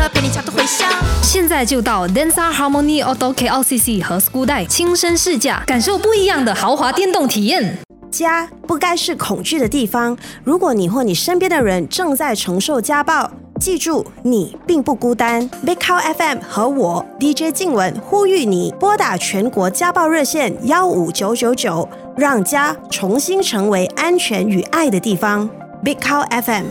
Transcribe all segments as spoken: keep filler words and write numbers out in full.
陪你恰到回响。 现在就到 Densa Harmony Auto K L C C 和 Skudai 亲身试驾，感受不一样的豪华电动体验。 家不该是恐惧的地方。如果你或你身边的人正在承受家暴，记住，你并不孤单。Big Cow F M 和我 D J 静雯呼吁你拨打全国家暴热线一五九九九，让家重新成为安全与爱的地方。Big Cow F M。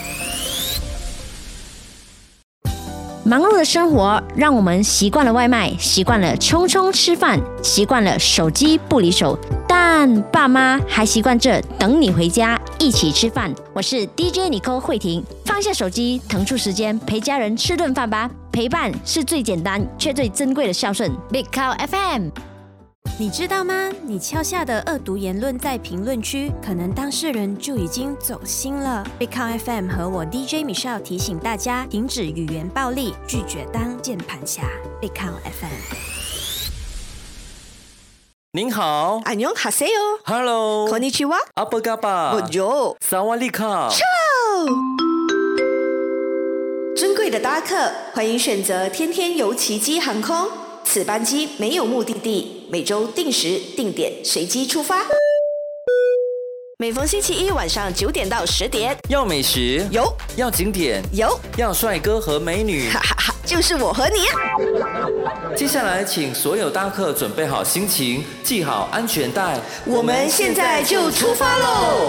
忙碌的生活让我们习惯了外卖，习惯了匆匆吃饭，习惯了手机不离手，但爸妈还习惯着等你回家一起吃饭。我是 D J Nicole 慧婷，放下手机，腾出时间陪家人吃顿饭吧。陪伴是最简单却最珍贵的孝顺。Big Cow F M。 你知道吗？你敲下的恶毒言论在评论区，可能当事人就已经走心了。Big Cow F M 和我 D J Michelle 提醒大家，停止语言暴力，拒绝当键盘侠。Big Cow F M。 您好， 안녕하세요。 Hello， こんにちは。 阿布嘎巴， Bonjour， 萨瓦利卡。 尊贵的搭客，欢迎选择天天游奇迹航空。此班机没有目的地，每周定时定点随机出发。每逢星期一晚上九点到十点， 要美食有， 要景点有， 要帅哥和美女， 哈哈哈，就是我和你啊！ 接下来，请所有搭客准备好心情，系好安全带， 我们现在就出发喽！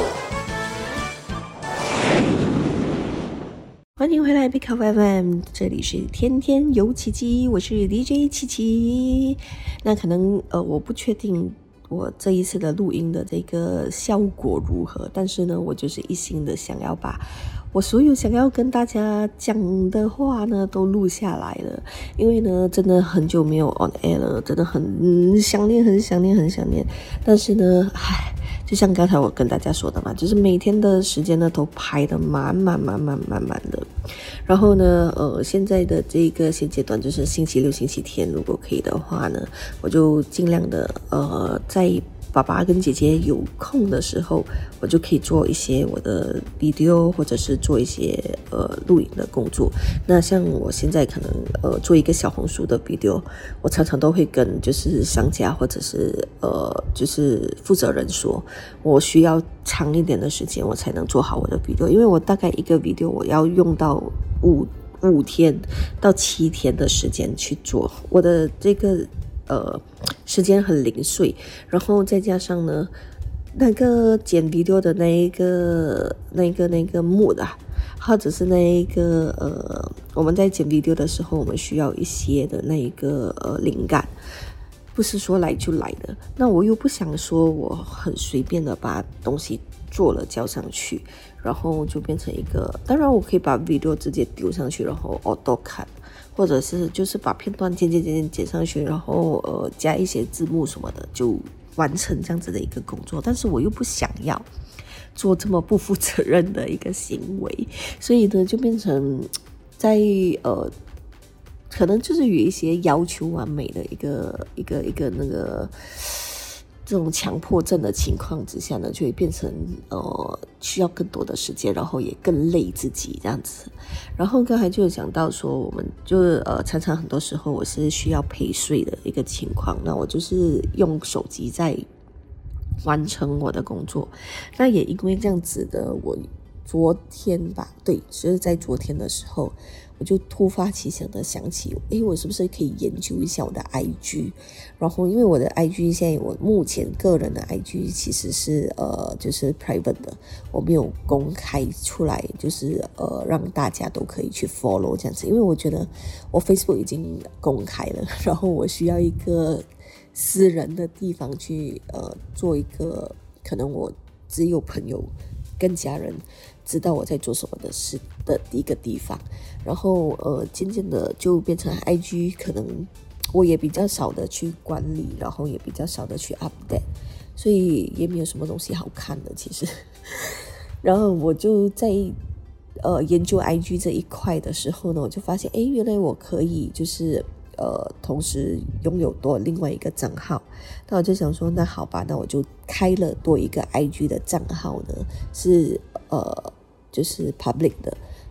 欢迎回来 Big Cow F M， 这里是天天游奇迹，我是 D J 七七。那可能呃，我不确定我这一次的录音的这个效果如何，但是呢，我就是一心的想要把我所有想要跟大家讲的话呢都录下来了，因为呢真的很久没有 on air 了，真的很想念很想念很想念。但是呢，唉，就像刚才我跟大家说的嘛，就是每天的时间呢都排得满满满满满满的。然后呢，呃，现在的这个现阶段就是星期六、星期天，如果可以的话呢，我就尽量的呃，在爸爸跟姐姐有空的时候，我就可以做一些我的 video， 或者是做一些呃录影的工作。那像我现在可能呃做一个小红书的 video， 我常常都会跟就是商家或者是呃就是负责人说，我需要长一点的时间我才能做好我的 video， 因为我大概一个 video 我要用到五五天到七天的时间去做我的这个。呃，时间很零碎，然后再加上呢，那个剪 video 的那一个、那个、那个 mood 啊，或者是那一个呃，我们在剪 video 的时候，我们需要一些的那一个呃灵感，不是说来就来的。那我又不想说我很随便的把东西做了交上去，然后就变成一个，当然我可以把 video 直接丢上去，然后 auto 看。或者是就是把片段剪剪剪剪剪上去，然后呃加一些字幕什么的，就完成这样子的一个工作。但是我又不想要做这么不负责任的一个行为，所以呢就变成在呃可能就是有一些要求完美的一个一个一个那个这种强迫症的情况之下呢，就会变成呃需要更多的时间，然后也更累自己这样子。然后刚才就有讲到说，我们就是呃常常很多时候我是需要陪睡的一个情况，那我就是用手机在完成我的工作。那也因为这样子的，我昨天吧，对，就是在昨天的时候，我就突发奇想的想起，诶，我是不是可以研究一下我的 I G？ 然后因为我的 I G 现在我目前个人的 I G 其实是呃就是 private 的，我没有公开出来，就是呃让大家都可以去 follow 这样子，因为我觉得我 Facebook 已经公开了，然后我需要一个私人的地方去呃做一个可能我只有朋友跟家人知道我在做什么的事的一个地方。然后呃渐渐的就变成 I G 可能我也比较少的去管理，然后也比较少的去 update， 所以也没有什么东西好看的其实。然后我就在呃研究 I G 这一块的时候呢，我就发现诶原来我可以就是呃同时拥有多另外一个账号。那我就想说那好吧，那我就开了多一个 I G 的账号呢，是呃就是 public 的。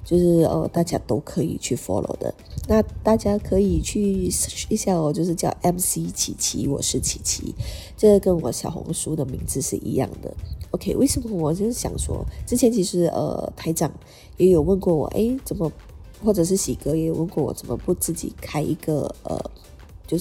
就是呃大家都可以去 follow 的。那大家可以去 search 一下哦，就是叫 M C 琪琪，我是琪琪，这个跟我小红书的名字是一样的。OK， 为什么我就是想说，之前其实呃台长也有问过我，诶怎么，或者是喜哥也有问过我，怎么不自己开一个呃就是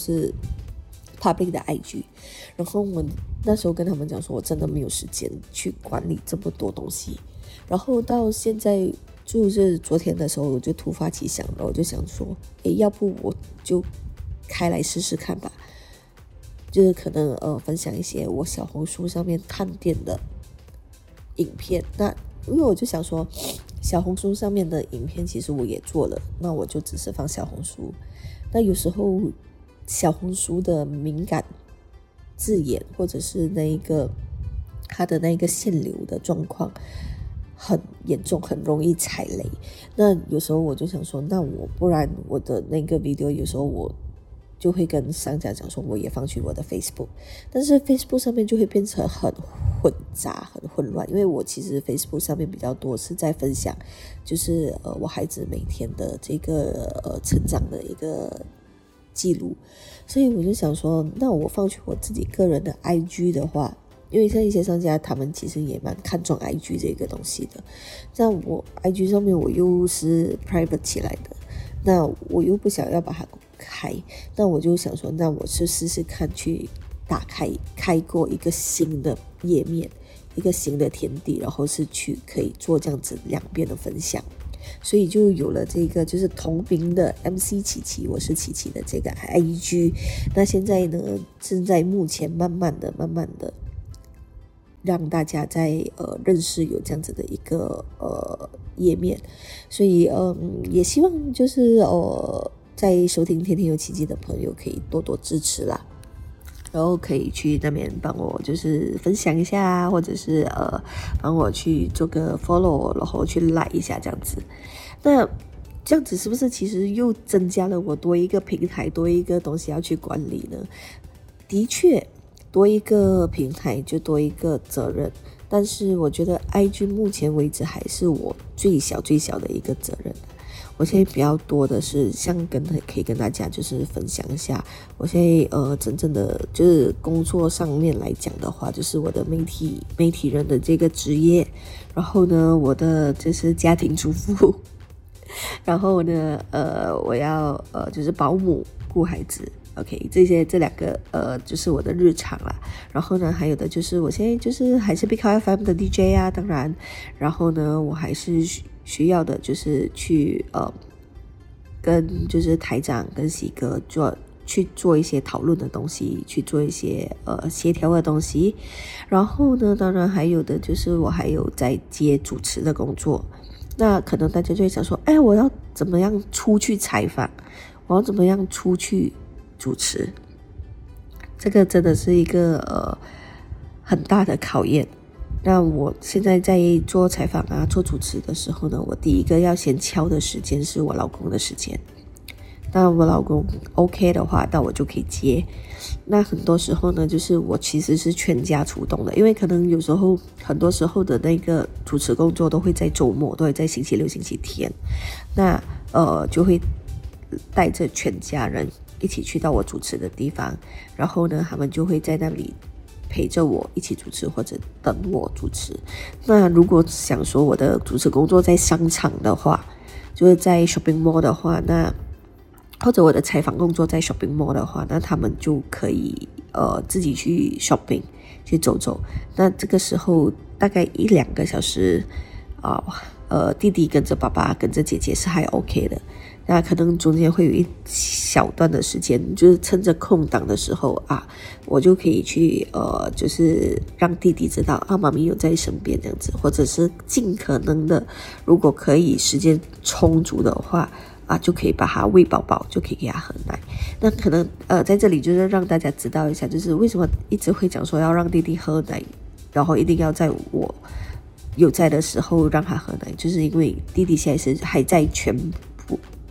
public 的 I G， 然后我那时候跟他们讲说，我真的没有时间去管理这么多东西，然后到现在就是昨天的时候，我就突发奇想了，我就想说，诶要不我就开来试试看吧，就是可能呃分享一些我小红书上面探店的影片。那因为我就想说，小红书上面的影片其实我也做了，那我就只是放小红书。那有时候小红书的敏感字眼，或者是那一个它的那个限流的状况很严重，很容易踩雷。那有时候我就想说，那我不然我的那个 video 有时候我就会跟商家讲说，我也放去我的 Facebook， 但是 Facebook 上面就会变成很混杂、很混乱，因为我其实 Facebook 上面比较多是在分享，就是呃我孩子每天的这个呃成长的一个记录，所以我就想说，那我放去我自己个人的 I G 的话，因为像一些商家他们其实也蛮看重 I G 这个东西的，那我 I G 上面我又是 private 起来的，那我又不想要把它开，那我就想说，那我就试试看去打开开过一个新的页面，一个新的天地，然后是去可以做这样子两边的分享，所以就有了这个就是同名的 M C 琪琪，我是琪琪的这个 I G。 那现在呢，正在目前慢慢的慢慢的让大家在呃认识有这样子的一个呃页面，所以嗯也希望就是呃在收听天天有奇迹的朋友可以多多支持啦，然后可以去那边帮我就是分享一下，或者是呃帮我去做个 follow， 然后去 like 一下这样子。那这样子是不是其实又增加了我多一个平台，多一个东西要去管理呢？的确，多一个平台就多一个责任，但是我觉得 I G 目前为止还是我最小最小的一个责任。我现在比较多的是像跟可以跟大家就是分享一下，我现在呃真正的就是工作上面来讲的话，就是我的媒体媒体人的这个职业，然后呢我的就是家庭主妇，然后呢呃我要呃就是保姆顾孩子。OK， 这些这两个呃就是我的日常啦，然后呢还有的就是我现在就是还是 Big F M 的 D J 啊，当然，然后呢我还是需要的就是去呃跟就是台长跟喜哥做去做一些讨论的东西，去做一些呃协调的东西，然后呢当然还有的就是我还有在接主持的工作。那可能大家就会想说，哎，我要怎么样出去采访，我要怎么样出去主持，这个真的是一个呃很大的考验。那我现在在做采访啊做主持的时候呢，我第一个要先敲的时间是我老公的时间，那我老公 OK 的话，那我就可以接。那很多时候呢，就是我其实是全家出动的，因为可能有时候很多时候的那个主持工作都会在周末，都会在星期六星期天，那呃就会带着全家人一起去到我主持的地方，然后呢他们就会在那里陪着我一起主持或者等我主持。那如果想说我的主持工作在商场的话，就是在 shopping mall 的话，那或者我的采访工作在 shopping mall 的话，那他们就可以呃自己去 shopping 去走走。那这个时候大概一两个小时啊、呃，呃弟弟跟着爸爸跟着姐姐是还 OK 的。那可能中间会有一小段的时间，就是趁着空档的时候啊，我就可以去呃，就是让弟弟知道啊，妈咪有在身边这样子，或者是尽可能的，如果可以时间充足的话啊，就可以把他喂饱饱，就可以给他喝奶。那可能呃，在这里就是让大家知道一下，就是为什么一直会讲说要让弟弟喝奶，然后一定要在我有在的时候让他喝奶，就是因为弟弟现在是还在全部。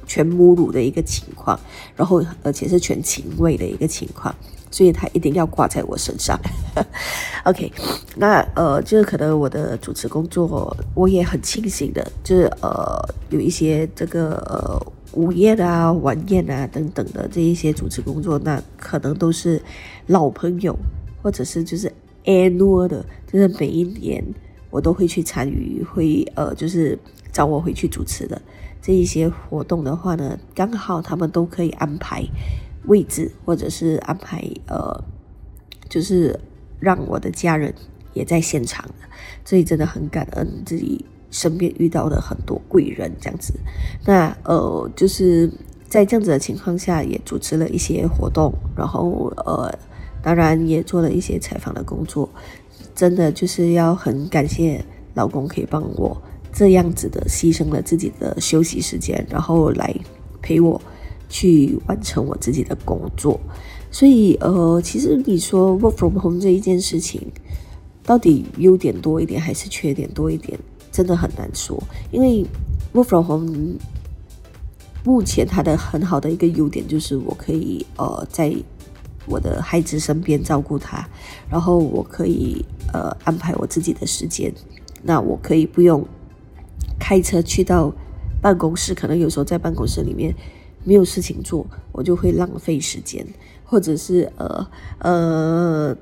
全母乳的一个情况，然后而且是全亲喂的一个情况，所以他一定要挂在我身上。OK， 那呃，就是可能我的主持工作，我也很庆幸的，就是呃有一些这个呃午宴啊、晚宴啊等等的这一些主持工作，那可能都是老朋友，或者是就是 annual 的，就是每一年我都会去参与，会呃就是找我回去主持的这一些活动的话呢，刚好他们都可以安排位置，或者是安排呃，就是让我的家人也在现场的，所以真的很感恩自己身边遇到的很多贵人这样子。那呃，就是在这样子的情况下，也主持了一些活动，然后呃，当然也做了一些采访的工作。真的就是要很感谢老公可以帮我这样子的牺牲了自己的休息时间，然后来陪我去完成我自己的工作。所以呃，其实你说 work from home 这一件事情到底优点多一点还是缺点多一点，真的很难说。因为 work from home 目前它的很好的一个优点就是我可以呃在我的孩子身边照顾他，然后我可以呃安排我自己的时间，那我可以不用开车去到办公室，可能有时候在办公室里面没有事情做，我就会浪费时间，或者是呃呃，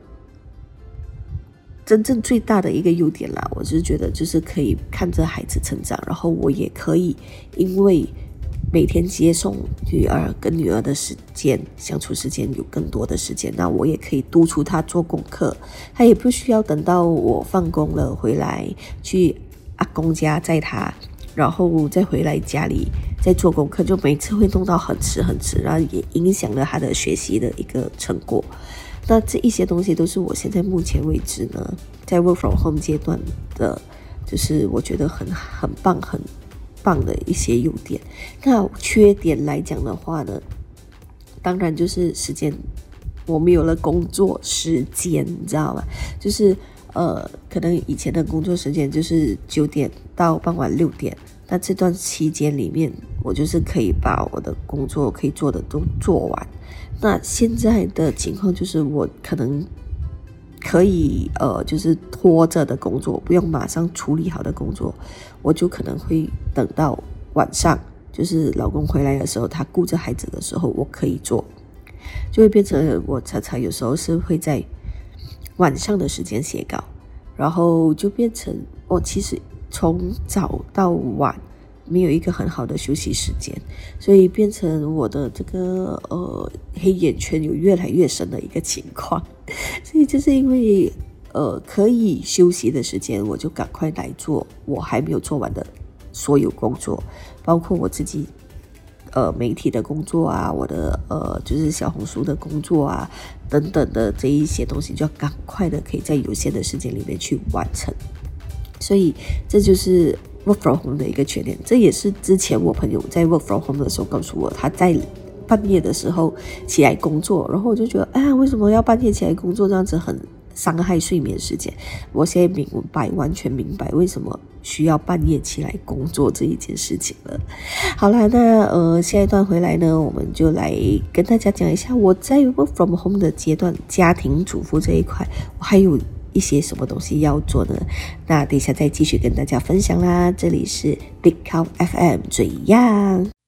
真正最大的一个优点啦，我是觉得就是可以看着孩子成长，然后我也可以因为每天接送女儿跟女儿的时间相处时间有更多的时间，那我也可以督促她做功课，她也不需要等到我放工了回来去阿公家载她，然后再回来家里再做功课，就每次会弄到很迟很迟，然后也影响了她的学习的一个成果。那这一些东西都是我现在目前为止呢，在 work from home 阶段的，就是我觉得很很棒很棒的一些优点。那缺点来讲的话呢，当然就是时间，我没有了工作时间，你知道吗？就是呃，可能以前的工作时间就是九点到傍晚六点，那这段期间里面，我就是可以把我的工作可以做的都做完。那现在的情况就是，我可能可以呃，就是拖着的工作，不用马上处理好的工作，我就可能会等到晚上，就是老公回来的时候，他顾着孩子的时候，我可以做，就会变成我常常有时候是会在晚上的时间写稿，然后就变成我其实从早到晚没有一个很好的休息时间，所以变成我的这个呃黑眼圈有越来越深的一个情况。所以就是因为呃可以休息的时间，我就赶快来做我还没有做完的所有工作，包括我自己呃媒体的工作啊，我的呃就是小红书的工作啊等等的这一些东西，就要赶快的可以在有限的时间里面去完成。所以这就是work from home 的一个缺点，这也是之前我朋友在 work from home 的时候告诉我，他在半夜的时候起来工作，然后我就觉得，哎呀，为什么要半夜起来工作？这样子很伤害睡眠时间。我现在明白，完全明白为什么需要半夜起来工作这一件事情了。好啦，那呃下一段回来呢，我们就来跟大家讲一下我在 work from home 的阶段，家庭主妇这一块，我还有一些什么东西要做呢？那等一下再继续跟大家分享啦。这里是 Big Cow F M 嘴样。